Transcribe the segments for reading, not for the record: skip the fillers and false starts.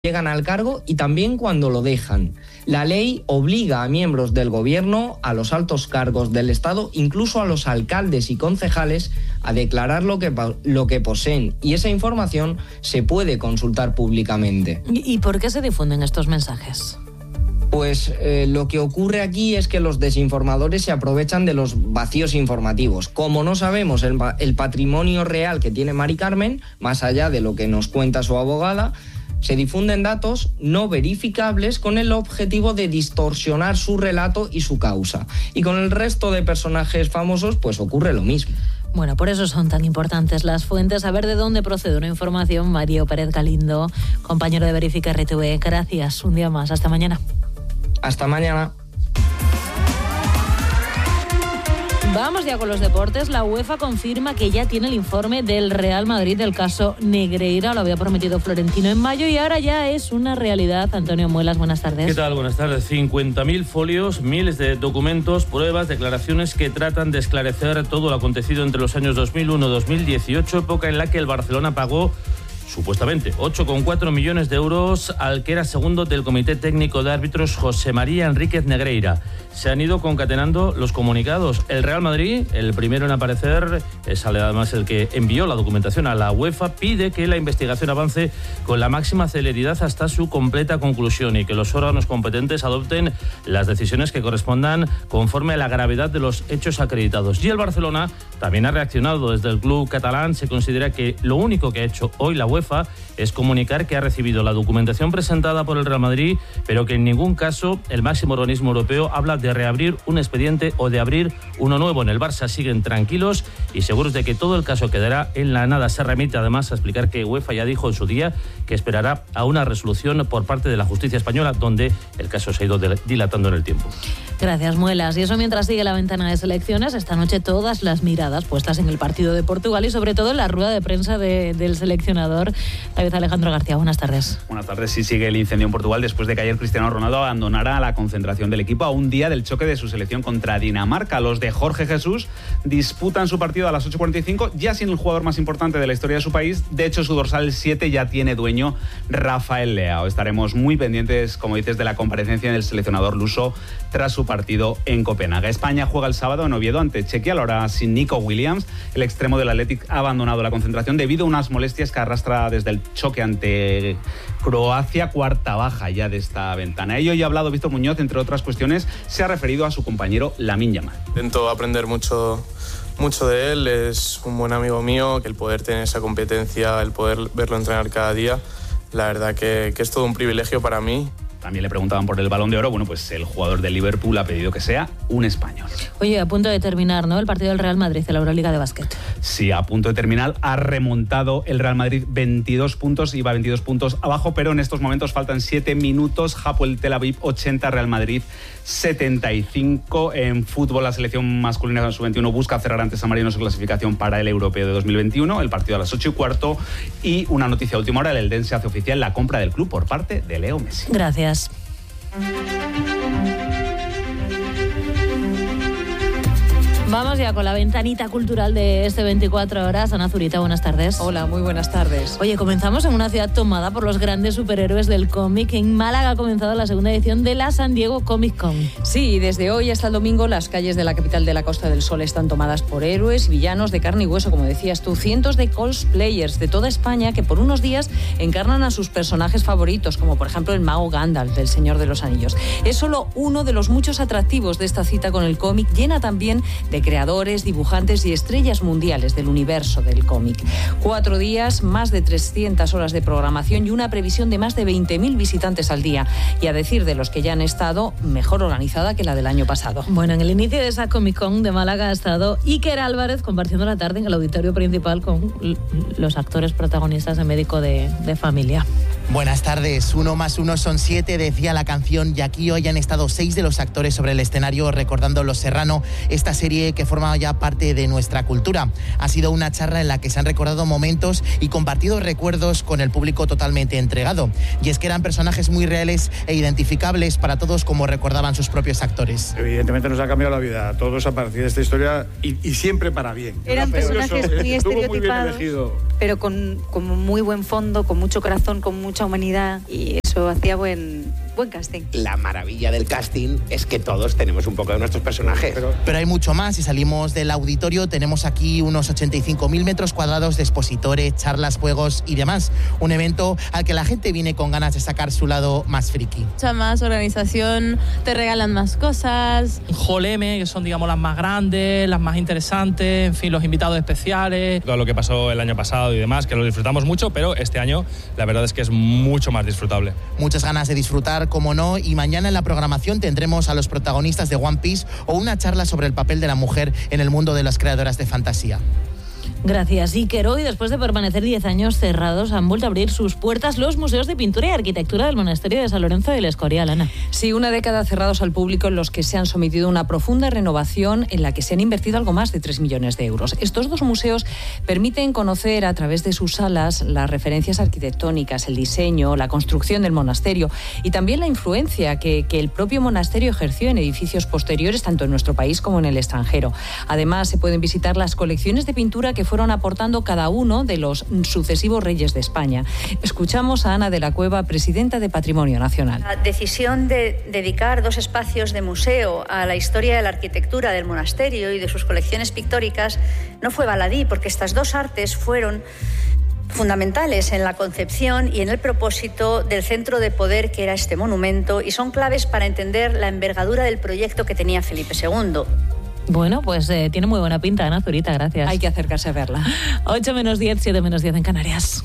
llegan al cargo y también cuando lo dejan. La ley obliga a miembros del gobierno, a los altos cargos del Estado, incluso a los alcaldes y concejales, a declarar lo que poseen, y esa información se puede consultar públicamente. ¿Y por qué se difunden estos mensajes? Pues lo que ocurre aquí es que los desinformadores se aprovechan de los vacíos informativos. Como no sabemos el patrimonio real que tiene Mari Carmen, más allá de lo que nos cuenta su abogada, se difunden datos no verificables con el objetivo de distorsionar su relato y su causa. Y con el resto de personajes famosos, pues ocurre lo mismo. Bueno, por eso son tan importantes las fuentes. A ver de dónde procede una información. Mario Pérez Galindo, compañero de Verifica RTV. Gracias, un día más. Hasta mañana. Hasta mañana. Vamos ya con los deportes. La UEFA confirma que ya tiene el informe del Real Madrid del caso Negreira. Lo había prometido Florentino en mayo y ahora ya es una realidad. Antonio Muelas, buenas tardes. ¿Qué tal? Buenas tardes. 50.000 folios, miles de documentos, pruebas, declaraciones que tratan de esclarecer todo lo acontecido entre los años 2001-2018, época en la que el Barcelona pagó supuestamente 8,4 millones de euros al que era segundo del Comité Técnico de Árbitros, José María Enríquez Negreira. Se han ido concatenando los comunicados. El Real Madrid, el primero en aparecer, es además el que envió la documentación a la UEFA, pide que la investigación avance con la máxima celeridad hasta su completa conclusión y que los órganos competentes adopten las decisiones que correspondan conforme a la gravedad de los hechos acreditados. Y el Barcelona también ha reaccionado. Desde el club catalán se considera que lo único que ha hecho hoy la UEFA es comunicar que ha recibido la documentación presentada por el Real Madrid, pero que en ningún caso el máximo organismo europeo habla de reabrir un expediente o de abrir uno nuevo. En el Barça siguen tranquilos y seguros de que todo el caso quedará en la nada. Se remite además a explicar que UEFA ya dijo en su día que esperará a una resolución por parte de la justicia española, donde el caso se ha ido dilatando en el tiempo. Gracias, Muelas. Y eso mientras sigue la ventana de selecciones. Esta noche todas las miradas puestas en el partido de Portugal y sobre todo en la rueda de prensa del seleccionador David Alejandro García. Buenas tardes. Buenas tardes. Sí, sigue el incendio en Portugal después de que ayer Cristiano Ronaldo abandonara la concentración del equipo a un día del choque de su selección contra Dinamarca. Los de Jorge Jesús disputan su partido a las 8:45, ya sin el jugador más importante de la historia de su país. De hecho, su dorsal 7 ya tiene dueño, Rafael Leao. Estaremos muy pendientes, como dices, de la comparecencia del seleccionador luso tras su partido en Copenhague. España juega el sábado en Oviedo ante Chequia, ahora sin Nico Williams. El extremo del Athletic ha abandonado la concentración debido a unas molestias que arrastra desde el choque ante Croacia, cuarta baja ya de esta ventana. Ello ya ha hablado Víctor Muñoz, entre otras cuestiones, se ha referido a su compañero Lamine Yamal. Intento aprender mucho de él, es un buen amigo mío, que el poder tener esa competencia, el poder verlo entrenar cada día, la verdad que es todo un privilegio para mí. También le preguntaban por el Balón de Oro. Bueno, pues el jugador del Liverpool ha pedido que sea un español. Oye, a punto de terminar, ¿no?, el partido del Real Madrid de la Euroliga de básquet. Sí, a punto de terminar. Ha remontado el Real Madrid 22 puntos, iba 22 puntos abajo, pero en estos momentos faltan 7 minutos. Hapoel Tel Aviv 80, Real Madrid 75. En fútbol, la selección masculina de sub-21 busca cerrar ante San Marino su clasificación para el Europeo de 2021. El partido a las 8:15. Y una noticia a última hora, el Eldense hace oficial la compra del club por parte de Leo Messi. Gracias. Vamos ya con la ventanita cultural de este 24 horas. Ana Zurita, buenas tardes. Hola, muy buenas tardes. Oye, comenzamos en una ciudad tomada por los grandes superhéroes del cómic. En Málaga ha comenzado la segunda edición de la San Diego Comic Con. Sí, desde hoy hasta el domingo las calles de la capital de la Costa del Sol están tomadas por héroes y villanos de carne y hueso, como decías tú. Cientos de cosplayers de toda España que por unos días encarnan a sus personajes favoritos, como por ejemplo el mago Gandalf del Señor de los Anillos. Es solo uno de los muchos atractivos de esta cita con el cómic, llena también de creadores, dibujantes y estrellas mundiales del universo del cómic. 4 días, más de 300 horas de programación y una previsión de más de 20.000 visitantes al día. Y a decir de los que ya han estado, mejor organizada que la del año pasado. Bueno, en el inicio de esa Comic Con de Málaga ha estado Iker Álvarez compartiendo la tarde en el auditorio principal con los actores protagonistas de Médico de Familia. Buenas tardes. 1 más 1 son 7, decía la canción, y aquí hoy han estado 6 de los actores sobre el escenario recordando Los Serrano, esta serie baile que forma ya parte de nuestra cultura. Ha sido una charla en la que se han recordado momentos y compartido recuerdos con el público totalmente entregado. Y es que eran personajes muy reales e identificables para todos, como recordaban sus propios actores. Evidentemente nos ha cambiado la vida a todos a partir de esta historia y siempre para bien. Eran personajes muy estereotipados, pero con muy buen fondo, con mucho corazón, con mucha humanidad, y eso hacía buen casting. La maravilla del casting es que todos tenemos un poco de nuestros personajes. Pero hay mucho más. Si salimos del auditorio, tenemos aquí unos 85.000 metros cuadrados de expositores, charlas, juegos y demás. Un evento al que la gente viene con ganas de sacar su lado más friki. Mucha más organización, te regalan más cosas. Hall M, que son, digamos, las más grandes, las más interesantes, en fin, los invitados especiales. Todo lo que pasó el año pasado y demás, que lo disfrutamos mucho, pero este año la verdad es que es mucho más disfrutable. Muchas ganas de disfrutar, como no, y mañana en la programación tendremos a los protagonistas de One Piece o una charla sobre el papel de la mujer en el mundo de las creadoras de fantasía. Gracias, Iker. Hoy, después de permanecer 10 años cerrados, han vuelto a abrir sus puertas los museos de pintura y arquitectura del monasterio de San Lorenzo del Escorial, Ana. Sí, una década cerrados al público en los que se han sometido a una profunda renovación en la que se han invertido algo más de 3 millones de euros. Estos dos museos permiten conocer a través de sus salas las referencias arquitectónicas, el diseño, la construcción del monasterio y también la influencia que el propio monasterio ejerció en edificios posteriores, tanto en nuestro país como en el extranjero. Además, se pueden visitar las colecciones de pintura que fueron aportando cada uno de los sucesivos reyes de España. Escuchamos a Ana de la Cueva, presidenta de Patrimonio Nacional. La decisión de dedicar 2 espacios de museo a la historia de la arquitectura del monasterio y de sus colecciones pictóricas no fue baladí, porque estas 2 artes fueron fundamentales en la concepción y en el propósito del centro de poder que era este monumento, y son claves para entender la envergadura del proyecto que tenía Felipe II. Bueno, pues tiene muy buena pinta, Ana Zurita, gracias. Hay que acercarse a verla. 8 menos 10, 7 menos 10 en Canarias.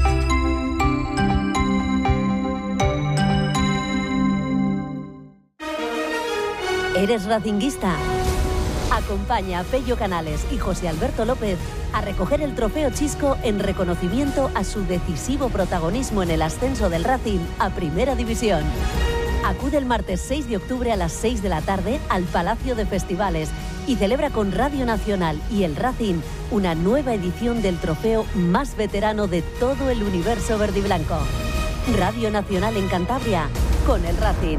¿Eres racinguista? Acompaña a Pello Canales y José Alberto López a recoger el trofeo Chisco en reconocimiento a su decisivo protagonismo en el ascenso del Racing a Primera División. Acude el martes 6 de octubre a las 6 de la tarde al Palacio de Festivales y celebra con Radio Nacional y el Racing una nueva edición del trofeo más veterano de todo el universo verdiblanco. Radio Nacional en Cantabria con el Racing.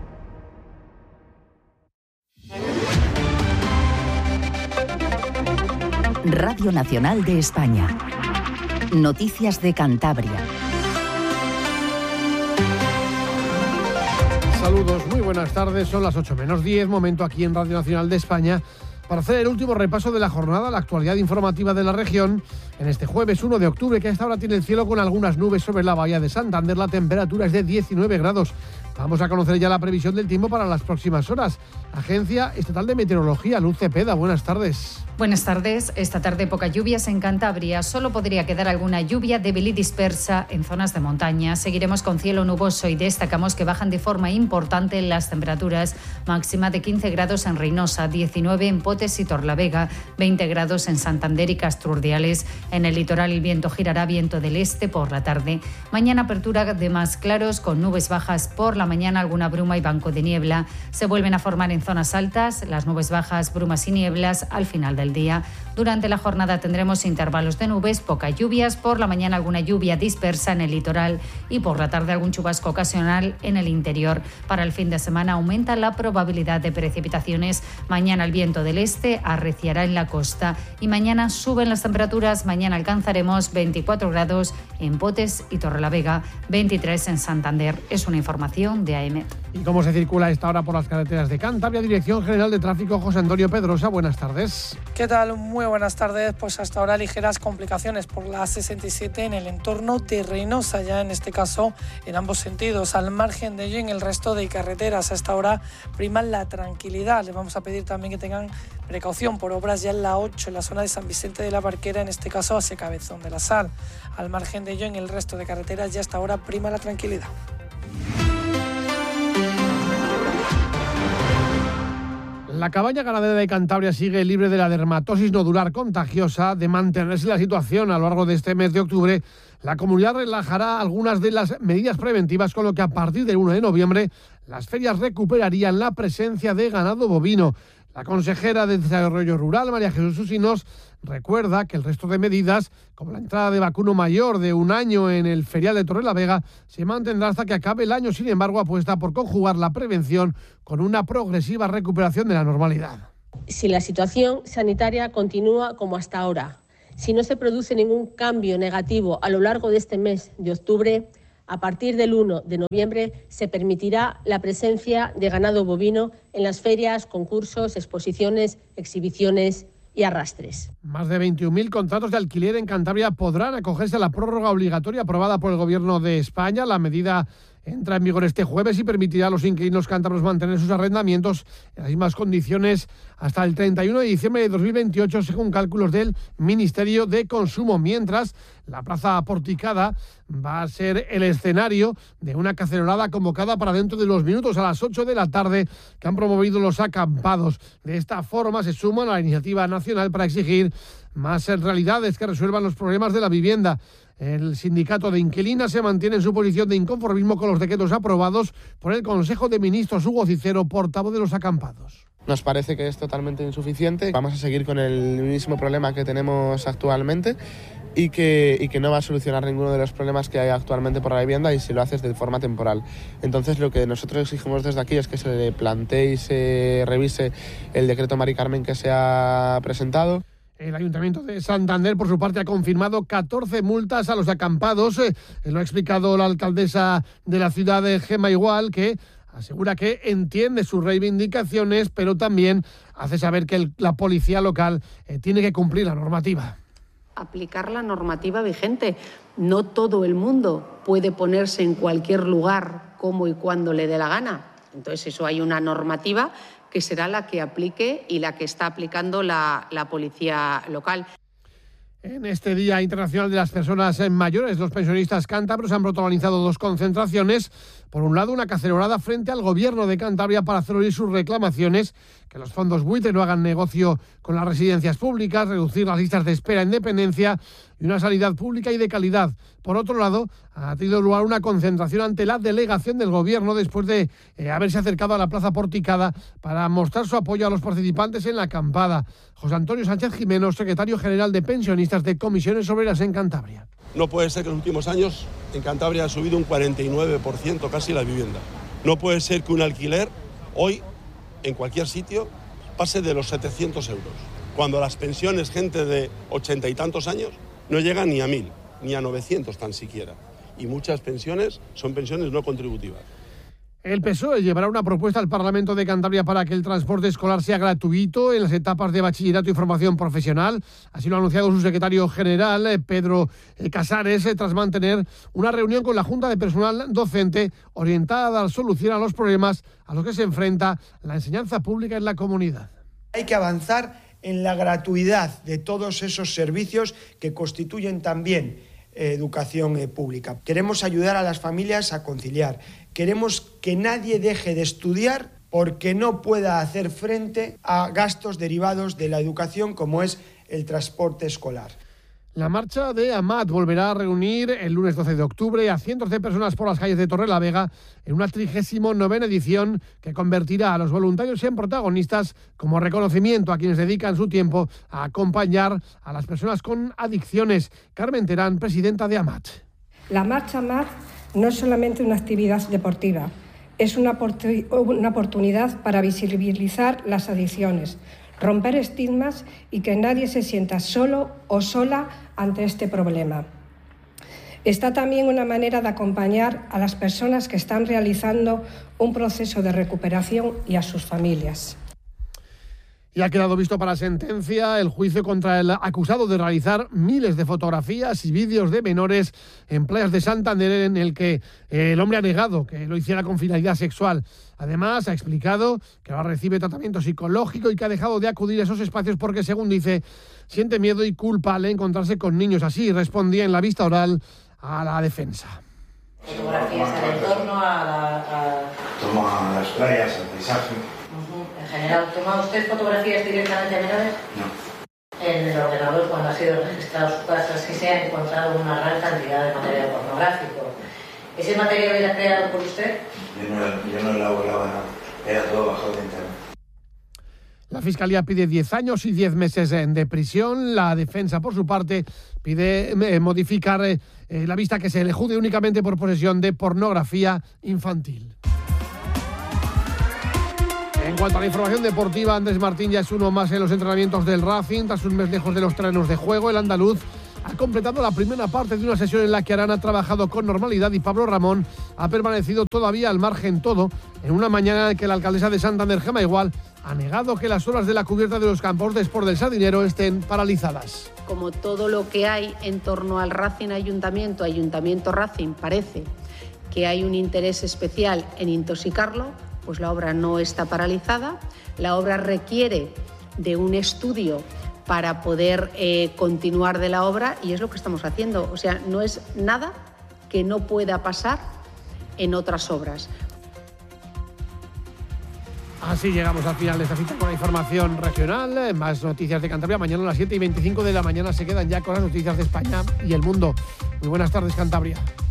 Radio Nacional de España. Noticias de Cantabria. Saludos, muy buenas tardes, son las 8 menos 10, momento aquí en Radio Nacional de España para hacer el último repaso de la jornada, la actualidad informativa de la región, en este jueves 1 de octubre, que a esta hora tiene el cielo con algunas nubes sobre la bahía de Santander. La temperatura es de 19 grados. Vamos a conocer ya la previsión del tiempo para las próximas horas. Agencia Estatal de Meteorología, Luz Cepeda, buenas tardes. Buenas tardes. Esta tarde pocas lluvias en Cantabria. Solo podría quedar alguna lluvia débil y dispersa en zonas de montaña. Seguiremos con cielo nuboso y destacamos que bajan de forma importante las temperaturas. Máxima de 15 grados en Reynosa, 19 en Potes y Torlavega, 20 grados en Santander y Castrurdiales. En el litoral el viento girará viento del este por la tarde. Mañana apertura de más claros con nubes bajas por la mañana, alguna bruma y banco de niebla. Se vuelven a formar en zonas altas las nubes bajas, brumas y nieblas al final del día. Durante la jornada tendremos intervalos de nubes, pocas lluvias, por la mañana alguna lluvia dispersa en el litoral y por la tarde algún chubasco ocasional en el interior. Para el fin de semana aumenta la probabilidad de precipitaciones. Mañana el viento del este arreciará en la costa y mañana suben las temperaturas. Mañana alcanzaremos 24 grados en Potes y Torrelavega, 23 en Santander. Es una información de AEMET. ¿Y cómo se circula a esta hora por las carreteras de Cantabria? Dirección General de Tráfico, José Antonio Pedrosa, buenas tardes. ¿Qué tal? Muy buenas tardes. Pues hasta ahora ligeras complicaciones por la A67 en el entorno de Reynosa, ya en este caso en ambos sentidos. Al margen de ello, en el resto de carreteras hasta ahora prima la tranquilidad. Les vamos a pedir también que tengan precaución por obras ya en la 8, en la zona de San Vicente de la Barquera, en este caso hacia Cabezón de la Sal. Al margen de ello, en el resto de carreteras ya hasta ahora prima la tranquilidad. La cabaña ganadera de Cantabria sigue libre de la dermatosis nodular contagiosa. De mantenerse la situación a lo largo de este mes de octubre, la comunidad relajará algunas de las medidas preventivas, con lo que a partir del 1 de noviembre las ferias recuperarían la presencia de ganado bovino. La consejera de Desarrollo Rural, María Jesús Usinos, recuerda que el resto de medidas, como la entrada de vacuno mayor de 1 año en el ferial de Torrelavega, se mantendrá hasta que acabe el año. Sin embargo, apuesta por conjugar la prevención con una progresiva recuperación de la normalidad. Si la situación sanitaria continúa como hasta ahora, si no se produce ningún cambio negativo a lo largo de este mes de octubre, a partir del 1 de noviembre se permitirá la presencia de ganado bovino en las ferias, concursos, exposiciones, exhibiciones y arrastres. Más de 21.000 contratos de alquiler en Cantabria podrán acogerse a la prórroga obligatoria aprobada por el Gobierno de España. La medida entra en vigor este jueves y permitirá a los inquilinos cántabros mantener sus arrendamientos en las mismas condiciones hasta el 31 de diciembre de 2028, según cálculos del Ministerio de Consumo. Mientras, la Plaza Porticada va a ser el escenario de una cacerolada convocada para dentro de unos minutos a las 8 de la tarde que han promovido los acampados. De esta forma se suman a la iniciativa nacional para exigir más realidades que resuelvan los problemas de la vivienda. El sindicato de inquilinas se mantiene en su posición de inconformismo con los decretos aprobados por el Consejo de Ministros. Hugo Cicero, portavoz de los acampados. Nos parece que es totalmente insuficiente. Vamos a seguir con el mismo problema que tenemos actualmente y que no va a solucionar ninguno de los problemas que hay actualmente por la vivienda, y si lo haces de forma temporal. Entonces, lo que nosotros exigimos desde aquí es que se le plantee y se revise el decreto Mari Carmen que se ha presentado. El Ayuntamiento de Santander, por su parte, ha confirmado 14 multas a los acampados. Lo ha explicado la alcaldesa de la ciudad, Gemma Igual, que asegura que entiende sus reivindicaciones, pero también hace saber que la policía local tiene que cumplir la normativa. Aplicar la normativa vigente. No todo el mundo puede ponerse en cualquier lugar como y cuando le dé la gana. Entonces, eso, hay una normativa que será la que aplique y la que está aplicando la policía local. En este Día Internacional de las Personas Mayores, los pensionistas cántabros han protagonizado 2 concentraciones. Por un lado, una cacerolada frente al Gobierno de Cantabria para hacer oír sus reclamaciones, que los fondos buitre no hagan negocio con las residencias públicas, reducir las listas de espera en dependencia y una sanidad pública y de calidad. Por otro lado, ha tenido lugar una concentración ante la delegación del Gobierno después de haberse acercado a la Plaza Porticada para mostrar su apoyo a los participantes en la acampada. José Antonio Sánchez Jimeno, secretario general de Pensionistas de Comisiones Obreras en Cantabria. No puede ser que en los últimos años en Cantabria ha subido un 49% casi la vivienda. No puede ser que un alquiler hoy en cualquier sitio pase de los 700 euros, cuando las pensiones, gente de 80 y tantos años, no llegan ni a 1.000, ni a 900 tan siquiera. Y muchas pensiones son pensiones no contributivas. El PSOE llevará una propuesta al Parlamento de Cantabria para que el transporte escolar sea gratuito en las etapas de bachillerato y formación profesional. Así lo ha anunciado su secretario general, Pedro Casares, tras mantener una reunión con la Junta de Personal Docente orientada a dar solución a los problemas a los que se enfrenta la enseñanza pública en la comunidad. Hay que avanzar en la gratuidad de todos esos servicios que constituyen también educación pública. Queremos ayudar a las familias a conciliar. Queremos que nadie deje de estudiar porque no pueda hacer frente a gastos derivados de la educación, como es el transporte escolar. La marcha de Amat volverá a reunir el lunes 12 de octubre a cientos de personas por las calles de Torrelavega en una 39ª edición que convertirá a los voluntarios en protagonistas como reconocimiento a quienes dedican su tiempo a acompañar a las personas con adicciones. Carmen Terán, presidenta de Amat. La marcha Amat no es solamente una actividad deportiva, es una oportunidad para visibilizar las adicciones, romper estigmas y que nadie se sienta solo o sola ante este problema. Está también una manera de acompañar a las personas que están realizando un proceso de recuperación y a sus familias. Y ha quedado visto para sentencia el juicio contra el acusado de realizar miles de fotografías y vídeos de menores en playas de Santander, en el que el hombre ha negado que lo hiciera con finalidad sexual. Además, ha explicado que ahora recibe tratamiento psicológico y que ha dejado de acudir a esos espacios porque, según dice, siente miedo y culpa al encontrarse con niños. Así respondía en la vista oral a la defensa. Fotografías al entorno, Tomo a las playas, al paisaje. En general, ¿toma usted fotografías directamente a menores? No. En el ordenador, cuando ha sido registrado su casa, sí se ha encontrado una gran cantidad de material pornográfico. ¿Ese material era creado por usted? Yo no elaboraba nada, era todo bajado de internet. La Fiscalía pide 10 años y 10 meses de prisión. La defensa, por su parte, pide modificar la vista que se le juzgue únicamente por posesión de pornografía infantil. En cuanto a la información deportiva, Andrés Martín ya es uno más en los entrenamientos del Racing. Tras un mes lejos de los terrenos de juego, el andaluz ha completado la primera parte de una sesión en la que Arana ha trabajado con normalidad y Pablo Ramón ha permanecido todavía al margen todo, en una mañana en que la alcaldesa de Santander, Gemma Igual, ha negado que las obras de la cubierta de los campos de Sport del Sardinero estén paralizadas. Como todo lo que hay en torno al Racing Ayuntamiento Racing, parece que hay un interés especial en intoxicarlo, pues la obra no está paralizada. La obra requiere de un estudio para poder continuar de la obra y es lo que estamos haciendo. O sea, no es nada que no pueda pasar en otras obras. Así llegamos al final de esta cita con la información regional. Más noticias de Cantabria. Mañana a las 7:25 de la mañana se quedan ya con las noticias de España y el mundo. Muy buenas tardes, Cantabria.